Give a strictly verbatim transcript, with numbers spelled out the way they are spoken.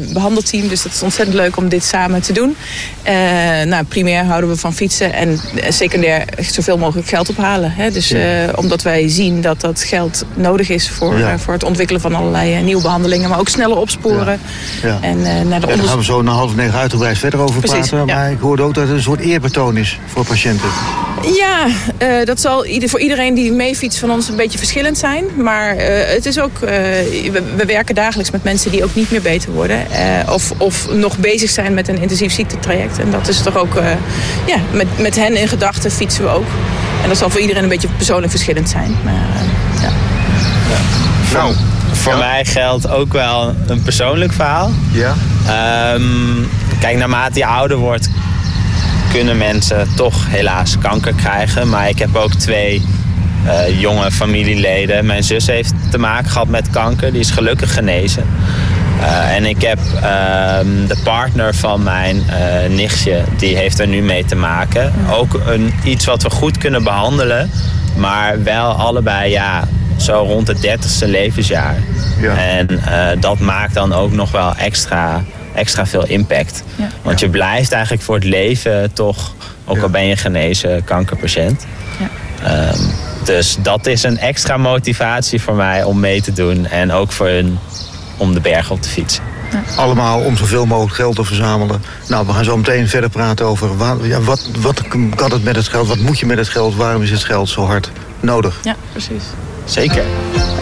behandelteam. Dus dat is ontzettend leuk om dit samen te doen. Uh, nou, primair houden we van fietsen en secundair zoveel mogelijk geld ophalen. Hè? Dus uh, omdat wij zien dat dat geld nodig is voor, ja. uh, voor het ontwikkelen van allerlei uh, nieuwe behandelingen. Maar ook sneller opsporen. Ja. Ja. En, uh, naar de ja, daar gaan we zo na half negen uitgebreid verder over Precies, praten. Ja. Maar ik hoorde ook dat het een soort eerbetoon is voor patiënten. Ja, uh, dat zal ieder, voor iedereen die meefietst van ons een beetje verschillend zijn. Maar uh, het is ook, uh, we, we werken dagelijks met mensen die ook niet meer beter worden. Uh, of, of nog bezig zijn met een intensief ziektetraject. En dat is toch ook, uh, ja, met, met hen in gedachten fietsen we ook. En dat zal voor iedereen een beetje persoonlijk verschillend zijn. Maar, uh, ja. Ja. Nou, voor ja. mij geldt ook wel een persoonlijk verhaal. Ja. Um, kijk, naarmate je ouder wordt, kunnen mensen toch helaas kanker krijgen. Maar ik heb ook twee uh, jonge familieleden. Mijn zus heeft te maken gehad met kanker. Die is gelukkig genezen. Uh, en ik heb uh, de partner van mijn uh, nichtje, die heeft er nu mee te maken. Ook een, iets wat we goed kunnen behandelen. Maar wel allebei, ja, zo rond het dertigste levensjaar. Ja. En uh, dat maakt dan ook nog wel extra... extra veel impact. Ja. Want je blijft eigenlijk voor het leven toch, ook ja. al ben je genezen kankerpatiënt. Ja. Um, dus dat is een extra motivatie voor mij om mee te doen. En ook voor hun om de berg op te fietsen. Ja. Allemaal om zoveel mogelijk geld te verzamelen. Nou, we gaan zo meteen verder praten over wat, ja, wat, wat kan het met het geld? Wat moet je met het geld? Waarom is het geld zo hard nodig? Ja, precies. Zeker.